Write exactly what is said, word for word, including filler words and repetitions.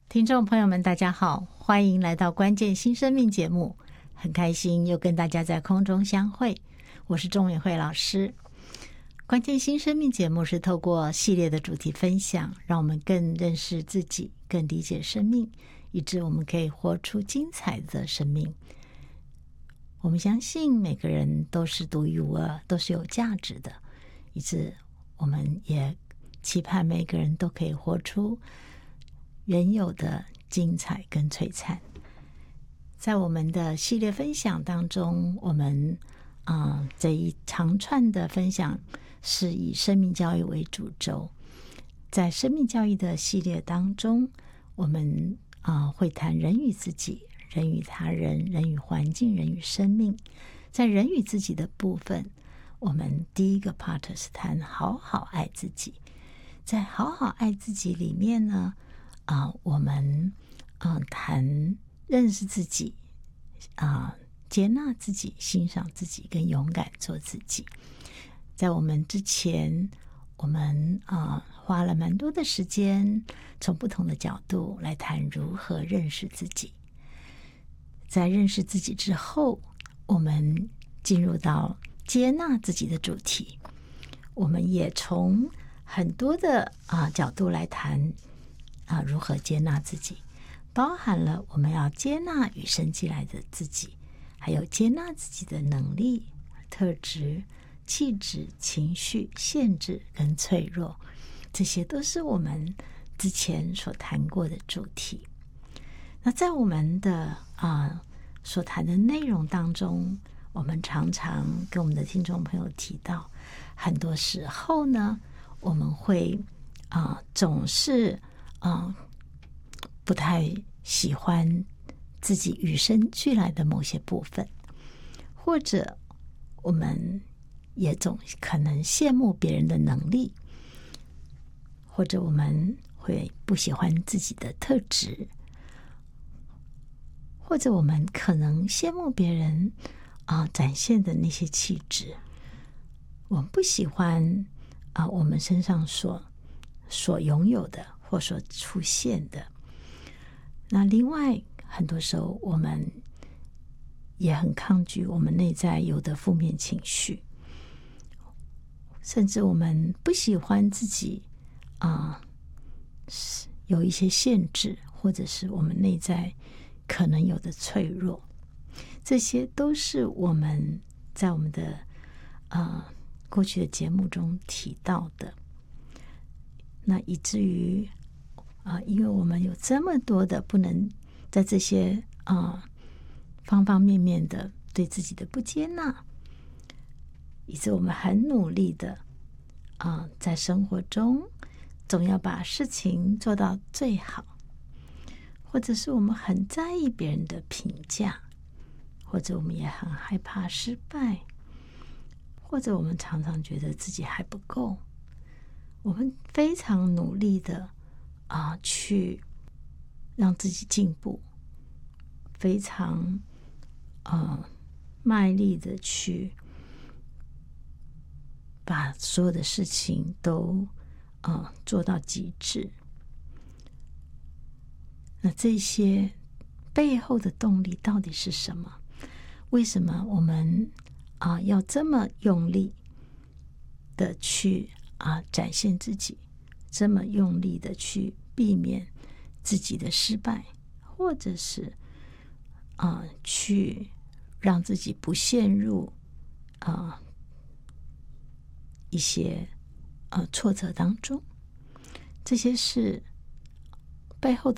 听众朋友们大家好，欢迎来到关键新生命节目，很开心又跟大家在空中相会，我是钟美惠老师。关键新生命节目是透过系列的主题分享，让我们更认识自己，更理解生命，以致我们可以活出精彩的生命。我们相信每个人都是独一无二，都是有价值的，以致我们也期盼每个人都可以活出原有的精彩跟璀璨。在我们的系列分享当中，我们啊、呃、这一长串的分享是以生命教育为主轴。在生命教育的系列当中，我们啊、呃、会谈人与自己、人与他人、人与环境、人与生命。在人与自己的部分，我们第一个 part 是谈好好爱自己。在好好爱自己里面呢，啊、呃，我们啊、呃、谈认识自己，啊、呃、接纳自己，欣赏自己，跟勇敢做自己。在我们之前，我们啊、呃、花了蛮多的时间，从不同的角度来谈如何认识自己。在认识自己之后，我们进入到接纳自己的主题。我们也从很多的啊、呃、角度来谈啊如何接纳自己，包含了我们要接纳与生俱来的自己，还有接纳自己的能力、特质、气质、情绪、限制跟脆弱，这些都是我们之前所谈过的主题。那在我们的啊所谈的内容当中，我们常常跟我们的听众朋友提到，很多时候呢，我们会啊、呃、总是啊、呃、不太喜欢自己与生俱来的某些部分，或者我们也总可能羡慕别人的能力，或者我们会不喜欢自己的特质，或者我们可能羡慕别人啊、呃、展现的那些气质，我们不喜欢啊、呃、我们身上所所拥有的或所出现的。那另外很多时候我们也很抗拒我们内在有的负面情绪，甚至我们不喜欢自己啊、呃、有一些限制，或者是我们内在可能有的脆弱，这些都是我们在我们的呃过去的节目中提到的。那以至于啊、呃，因为我们有这么多的不能在这些啊、呃、方方面面的对自己的不接纳，以致我们很努力的啊、呃、在生活中总要把事情做到最好，或者是我们很在意别人的评价，或者我们也很害怕失败，或者我们常常觉得自己还不够，我们非常努力的啊、呃、去让自己进步，非常呃卖力的去把所有的事情都呃做到极致。那这些背后的动力到底是什么？为什么我们啊、呃、要这么用力的去啊、呃、展现自己，这么用力的去避免自己的失败，或者是啊、呃、去让自己不陷入啊、呃、一些呃挫折当中？这些是背后的